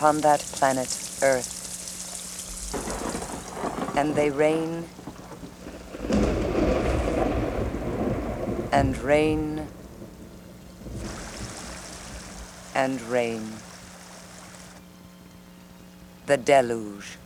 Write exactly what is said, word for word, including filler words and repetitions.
upon that planet Earth, and they reign and reign and reign. The deluge.